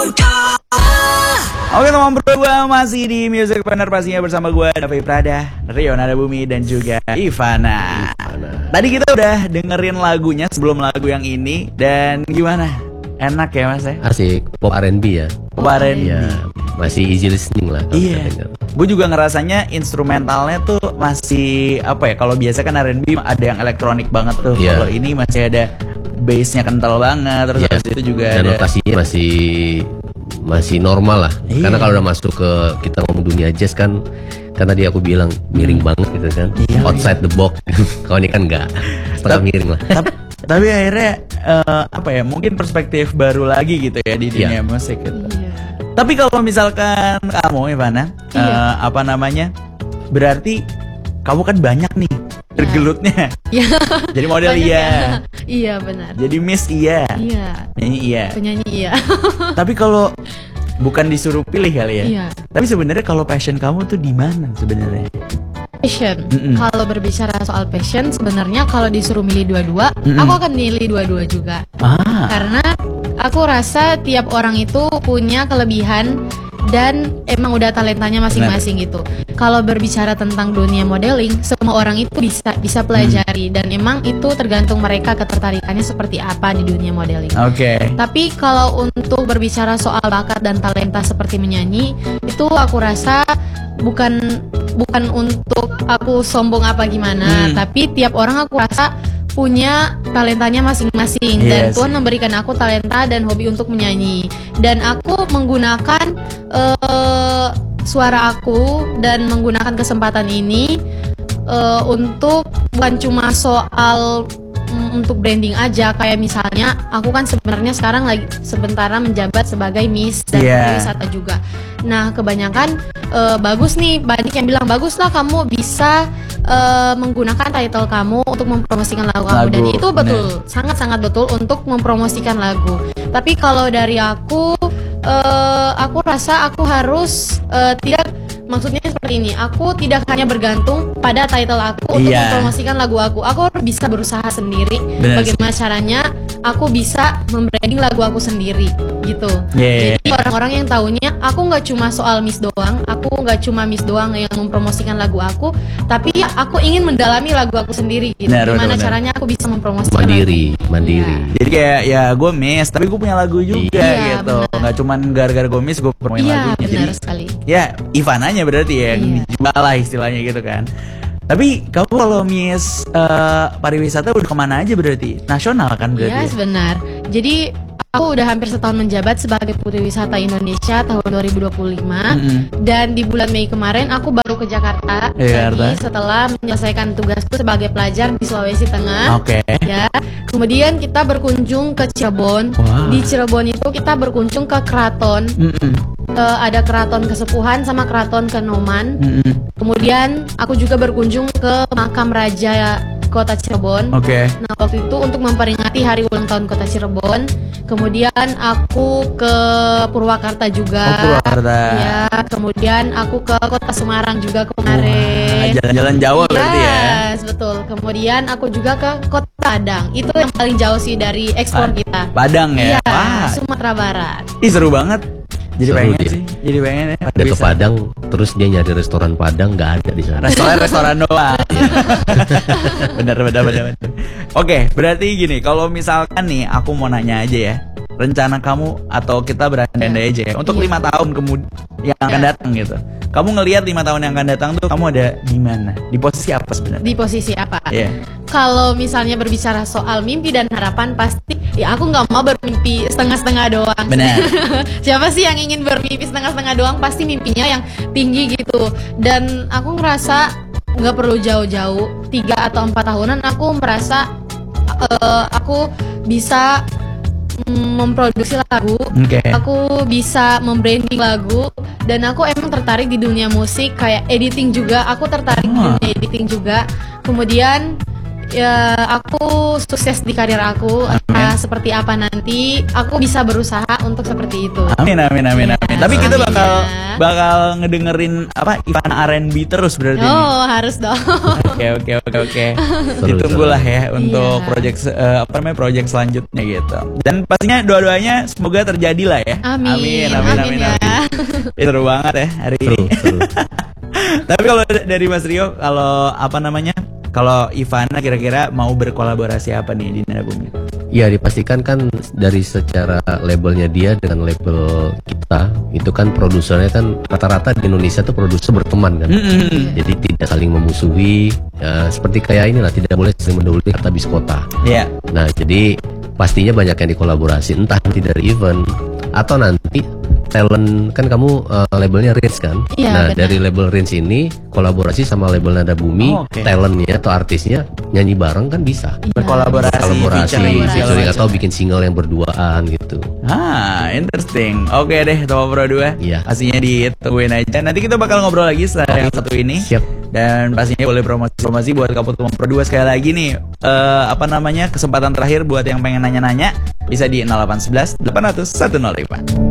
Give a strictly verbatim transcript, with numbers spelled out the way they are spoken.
Oke teman berdua, masih di Music Partner pastinya bersama gue Davi Prada, Rio Nadabumi dan juga Ivana. Ivana. Tadi kita udah dengerin lagunya sebelum lagu yang ini. Dan gimana? Enak ya mas ya? Asik, pop R and B ya. Pop R and B ya, masih easy listening lah. Iya. Gue juga ngerasanya instrumentalnya tuh masih apa ya? Kalau biasa kan R and B ada yang elektronik banget tuh. Yeah. Kalau ini masih ada bassnya kental banget. Terus yeah. Habis itu juga dan ada notasinya masih masih normal lah. Iya. Karena kalau udah masuk ke kita ngomong dunia jazz kan, kan tadi aku bilang miring hmm. banget gitu kan. Iya, outside iya. the box. Kalau ini kan enggak, setengah miring lah. Tapi, tapi akhirnya uh, apa ya? Mungkin perspektif baru lagi gitu ya di dunia iya. musik gitu. Iya. Tapi kalau misalkan kamu Ivana, iya. uh, apa namanya? Berarti kamu kan banyak nih bergelutnya. Iya. Jadi model banyak iya. Ya. Iya benar. Jadi Miss iya. Iya. Penyanyi iya. Penyanyi iya. Tapi kalau bukan disuruh pilih kali ya. Iya. Tapi sebenarnya kalau passion kamu tuh di mana sebenarnya? Passion. Kalau berbicara soal passion, sebenarnya kalau disuruh milih dua-dua, Mm-mm. aku akan milih dua-dua juga. Ah. Karena aku rasa tiap orang itu punya kelebihan dan emang udah talentanya masing-masing. Benar. Gitu. Kalau berbicara tentang dunia modeling, semua orang itu bisa bisa pelajari hmm. dan emang itu tergantung mereka ketertarikannya seperti apa di dunia modeling. Oke. Okay. Tapi kalau untuk berbicara soal bakat dan talenta seperti menyanyi, itu aku rasa bukan bukan untuk aku sombong apa gimana, hmm. tapi tiap orang aku rasa punya talentanya masing-masing. Yes. Dan Tuhan memberikan aku talenta dan hobi untuk menyanyi. Dan aku menggunakan uh, suara aku dan menggunakan kesempatan ini uh, untuk bukan cuma soal um, untuk branding aja. Kayak misalnya aku kan sebenarnya sekarang lagi sementara menjabat sebagai Miss dan yeah. pariwisata juga. Nah kebanyakan uh, bagus nih, banyak yang bilang bagus lah kamu bisa Uh, menggunakan title kamu untuk mempromosikan lagu, lagu kamu. Dan itu betul, sangat-sangat betul untuk mempromosikan lagu. Tapi kalau dari aku uh, aku rasa aku harus uh, tidak, maksudnya seperti ini, aku tidak hanya bergantung pada title aku untuk yeah. mempromosikan lagu aku. Aku bisa berusaha sendiri. Benar. Bagaimana caranya aku bisa membranding lagu aku sendiri gitu. Yeah. Jadi orang-orang yang taunya aku nggak cuma soal Miss doang, aku nggak cuma Miss doang yang mempromosikan lagu aku, tapi aku ingin mendalami lagu aku sendiri gitu. Benar, gimana benar, caranya aku bisa mempromosikan mandiri, lagu. mandiri. Ya. Jadi kayak ya gue Miss, tapi gue punya lagu juga iya, gitu. Nggak cuma gara-gara gue Miss gue promoin iya, lagunya. Benar Jadi sekali. ya Ivananya berarti ya, iya. dijual lah istilahnya gitu kan. Tapi kamu kalau Miss uh, pariwisata udah kemana aja berarti? Nasional kan berarti? Iya yes, benar. Jadi aku udah hampir setahun menjabat sebagai Putri Wisata Indonesia tahun dua ribu dua puluh lima. Mm-hmm. Dan di bulan Mei kemarin aku baru ke Jakarta yeah, lagi setelah menyelesaikan tugasku sebagai pelajar di Sulawesi Tengah. Oke. Okay. Ya. Kemudian kita berkunjung ke Cirebon. Wow. Di Cirebon itu kita berkunjung ke keraton. Mm-hmm. Uh, ada keraton Kesepuhan sama keraton Kanoman. Mm-hmm. Kemudian aku juga berkunjung ke makam raja Kota Cirebon. Oke. Okay. Nah waktu itu untuk memperingati hari ulang tahun Kota Cirebon. Kemudian aku ke Purwakarta juga. Oh, Purwakarta. Ya. Kemudian aku ke Kota Semarang juga kemarin. Jalan-jalan Jawa yes, berarti ya. Yes betul. Kemudian aku juga ke Kota Padang. Itu yang paling jauh sih dari ekspor kita. Padang ya. Iya. Wah. Sumatera Barat. Ih seru banget. Jadi seru pengen dia. sih, jadi pengen ya. Dia ke Padang, terus dia nyari restoran Padang nggak ada di sana. Restoran restoran doang. bener, bener, bener, bener. Oke, berarti gini, kalau misalkan nih, aku mau nanya aja ya, rencana kamu atau kita berandai-andai aja ya, untuk lima yeah. tahun kemudian yang akan yeah. datang gitu. Kamu ngelihat lima tahun yang akan datang tuh, kamu ada di mana? Di posisi apa sebenarnya? Di posisi apa? Yeah. Kalau misalnya berbicara soal mimpi dan harapan, pasti ya aku nggak mau bermimpi setengah-setengah doang. Benar. Siapa sih yang ingin bermimpi setengah-setengah doang? Pasti mimpinya yang tinggi gitu. Dan aku ngerasa nggak perlu jauh-jauh, tiga atau empat tahunan aku merasa uh, aku bisa memproduksi lagu, okay. aku bisa membranding lagu, dan aku emang tertarik di dunia musik, kayak editing juga, aku tertarik oh. di dunia editing juga. Kemudian ya aku sukses di karir aku. Entah seperti apa nanti, aku bisa berusaha untuk seperti itu. Amin amin amin Ya, amin. Tapi kita amin bakal ya. bakal ngedengerin apa Ivana R and B terus berarti. nih. Oh, harus dong. Oke oke oke oke. Seru, Ditunggulah ya untuk Iya. project se- eh, apa namanya project selanjutnya gitu. Dan pastinya doa-doanya semoga terjadi lah ya. Amin, Amin amin amin amin. ya. amin. Ih, seru banget ya hari Seru, ini. seru. Tapi kalau d- dari Mas Rio, kalau apa namanya? Kalau Ivana kira-kira mau berkolaborasi apa nih di Nada Bumi? Ya dipastikan kan dari secara labelnya dia dengan label kita itu kan produsernya kan rata-rata di Indonesia tuh produser berteman kan. Mm-mm. Jadi tidak saling memusuhi, ya, seperti kayak inilah tidak boleh saling mendahului kata bis kota. Iya. Nah jadi pastinya banyak yang dikolaborasi entah nanti dari event atau nanti talent kan kamu uh, labelnya Rins kan. Iya, Nah benar. dari label Rins ini kolaborasi sama label Nada Bumi, Oh, oke. talentnya atau artisnya nyanyi bareng kan bisa. Berkolaborasi, Kolaborasi, featuring, segala featuring macam. atau bikin single yang berduaan gitu. Ah, interesting. Oke deh, Tomo Pro dua. Iya. Pastinya ditungguin aja. Nanti kita bakal ngobrol lagi setelah yang satu ini. Siap. Dan pastinya boleh promosi-promosi buat kamu Tomo Pro dua sekali lagi nih. Eh, apa namanya? Kesempatan terakhir buat yang pengen nanya-nanya bisa di nol delapan satu satu delapan nol nol satu nol lima.